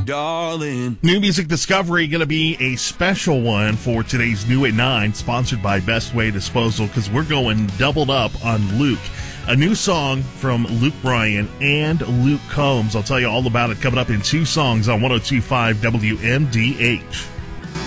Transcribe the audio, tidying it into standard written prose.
darling. New Music Discovery going to be a special one for today's New at 9, sponsored by Best Way Disposal, because we're going doubled up on Luke. A new song from Luke Bryan and Luke Combs. I'll tell you all about it coming up in 2 songs on 102.5 WMDH.